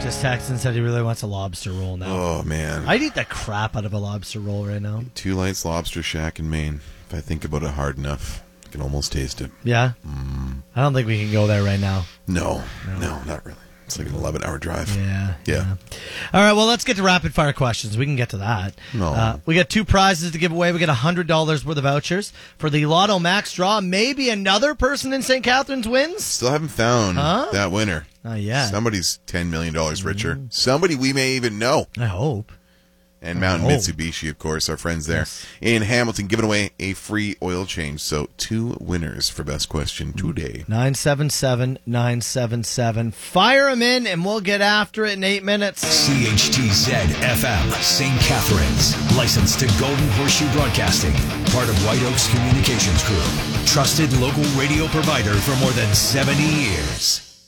just texted and said he really wants a lobster roll now. Oh, man. I'd eat the crap out of a lobster roll right now. Two Lights Lobster Shack in Maine. If I think about it hard enough, I can almost taste it. Yeah? I don't think we can go there right now. No, not really. It's like an 11-hour drive. Yeah. All right, well, let's get to rapid fire questions. We can get to that. No. We got 2 prizes to give away. We got $100 worth of vouchers for the Lotto Max draw. Maybe another person in St. Catharines wins. Still haven't found that winner. Not yet. Somebody's $10 million richer. Somebody we may even know. I hope. And Mountain Mitsubishi, of course, our friends there in Hamilton, giving away a free oil change. So 2 winners for best question today. 977-977. Fire them in, and we'll get after it in 8 minutes. CHTZ-FM, St. Catharines. Licensed to Golden Horseshoe Broadcasting. Part of White Oaks Communications Group. Trusted local radio provider for more than 70 years.